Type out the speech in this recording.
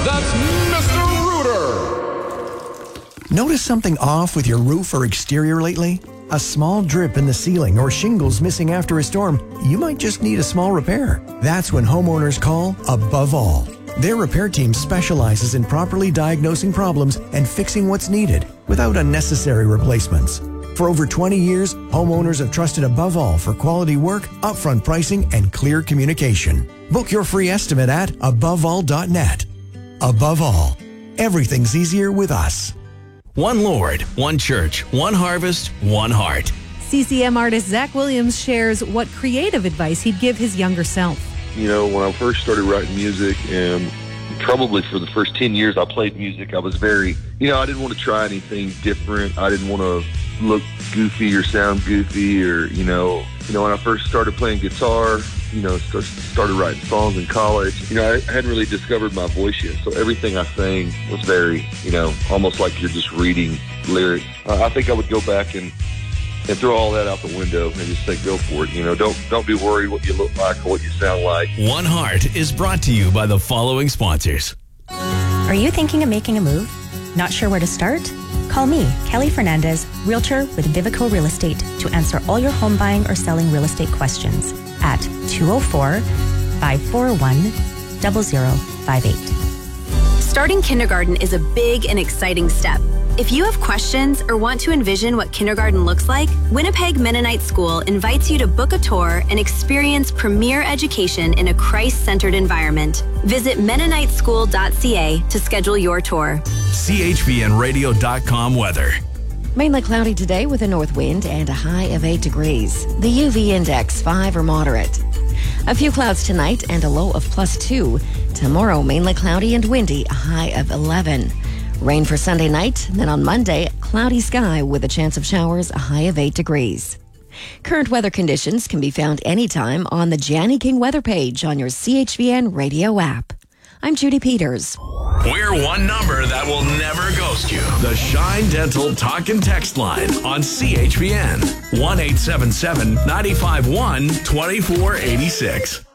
That's Mr. Rooter. Notice something off with your roof or exterior lately? A small drip in the ceiling or shingles missing after a storm, you might just need a small repair. That's when homeowners call Above All. Their repair team specializes in properly diagnosing problems and fixing what's needed without unnecessary replacements. For over 20 years, homeowners have trusted Above All for quality work, upfront pricing, and clear communication. Book your free estimate at aboveall.net. Above All, everything's easier with us. One Lord, one church, one harvest, one heart. CCM artist Zach Williams shares what creative advice he'd give his younger self. You know, when I first started writing music, and probably for the first 10 years I played music, I was very, I didn't want to try anything different. I didn't want to look goofy or sound goofy or, when I first started playing guitar, started writing songs in college, I hadn't really discovered my voice yet. So everything I sang was very, almost like you're just reading lyrics. I think I would go back and throw all that out the window and just say, go for it. Don't be worried what you look like or what you sound like. One Heart is brought to you by the following sponsors. Are you thinking of making a move? Not sure where to start? Call me, Kelly Fernandez, realtor with Vivico Real Estate, to answer all your home buying or selling real estate questions at 204-541-0058. Starting kindergarten is a big and exciting step. If you have questions or want to envision what kindergarten looks like, Winnipeg Mennonite School invites you to book a tour and experience premier education in a Christ-centered environment. Visit MennoniteSchool.ca to schedule your tour. CHVNradio.com weather. Mainly cloudy today with a north wind and a high of 8 degrees. The UV index 5 or moderate. A few clouds tonight and a low of +2. Tomorrow, mainly cloudy and windy, a high of 11. Rain for Sunday night, then on Monday, cloudy sky with a chance of showers, a high of 8 degrees. Current weather conditions can be found anytime on the Janny King weather page on your CHVN radio app. I'm Judy Peters. We're one number that will never ghost you. The Shine Dental Talk and Text line on CHVN. 1-877-951-2486.